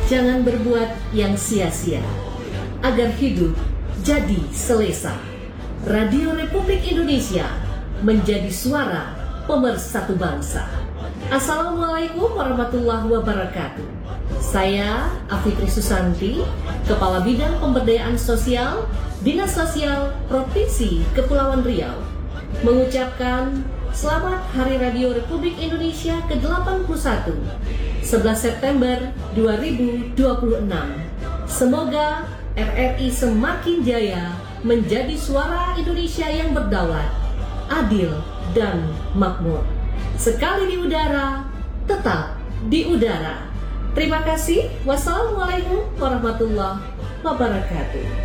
Jangan berbuat yang sia-sia, agar hidup jadi selesa. Radio Republik Indonesia menjadi suara pemersatu bangsa. Assalamualaikum warahmatullahi wabarakatuh. Saya Afitri Susanti, Kepala Bidang Pemberdayaan Sosial Dinas Sosial Provinsi Kepulauan Riau, mengucapkan Selamat Hari Radio Republik Indonesia ke-81, 11 September 2026. Semoga RRI semakin jaya menjadi suara Indonesia yang berdaulat, adil, dan makmur. Sekali di udara, tetap di udara. Terima kasih. Wassalamualaikum warahmatullahi wabarakatuh.